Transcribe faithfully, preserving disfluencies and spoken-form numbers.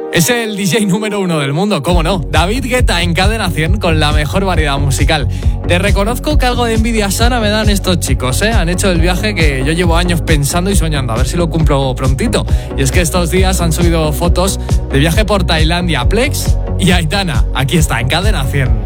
Es el D J número uno del mundo, ¿cómo no? David Guetta en Cadena cien con la mejor variedad musical. Te reconozco que algo de envidia sana me dan estos chicos, ¿eh? Han hecho el viaje que yo llevo años pensando y soñando, a ver si lo cumplo prontito. Y es que estos días han subido fotos de viaje por Tailandia, Plex y Aitana. Aquí está, en Cadena cien.